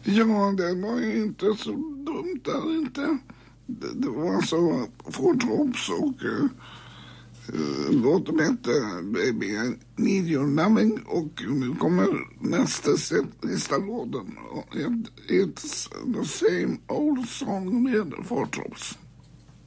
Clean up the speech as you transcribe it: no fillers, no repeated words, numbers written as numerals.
Ja, det var ju inte så dumt där inte. Det var så Four Tops och låten hette Baby I Need Your Loving och nu kommer nästa låten. It's the same old song med Four Tops.